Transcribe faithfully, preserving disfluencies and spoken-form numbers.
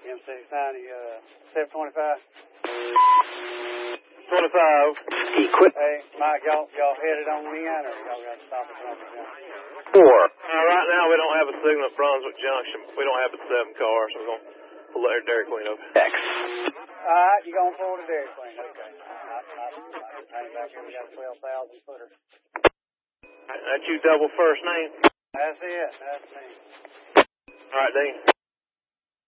M six ninety, uh, seven twenty-five. twenty-five. Equip. Hey, Mike, y'all, y'all headed on in, or y'all got to stop at Brunswick Junction? Four. Uh, right now, we don't have a signal at Brunswick Junction. We don't have a seven car, so we're going to let our Dairy Queen open. X. All right, you going forward to Dairy Queen. Okay. I, I, I came back here, we got a twelve thousand footer. That's you double first name? That's it. That's me. All right, Dean.